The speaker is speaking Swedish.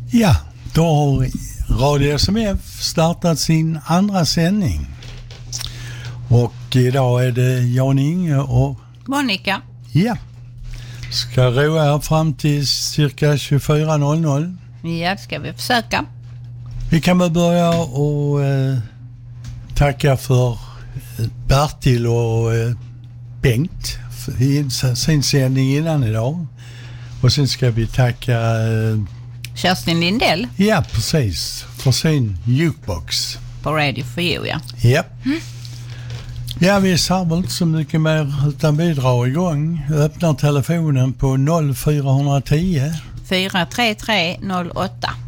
Ja, då har Radio SMF startat sin andra sändning. Och idag är det Jan-Inge och Monica. Ja, ska roa här fram till cirka 24.00. Ja, det ska vi försöka. Vi kan väl börja och tacka för Bertil och Bengt i sin sändning innan idag. Och sen ska vi tacka Kerstin Lindell. Ja, precis. För sin jukebox. På Radio for You, ja. Ja. Ja, vi sa väl inte så mycket mer utan vi drar igång. Öppnar telefonen på 0410 433 08.